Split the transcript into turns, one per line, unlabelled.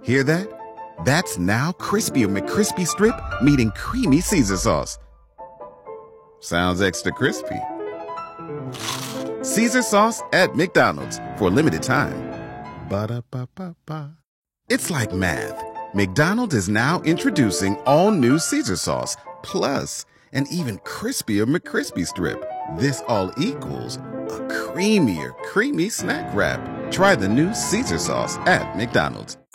Hear that? That's now Crispy McCrispy Strip meeting creamy Caesar sauce. Sounds extra crispy. Caesar sauce at McDonald's for a limited time. Ba-da-ba-ba-ba. It's like math. McDonald's is now introducing all new Caesar sauce, plus an even crispier McCrispy Strip. This all equals a creamier, creamy snack wrap. Try the new Caesar sauce at McDonald's.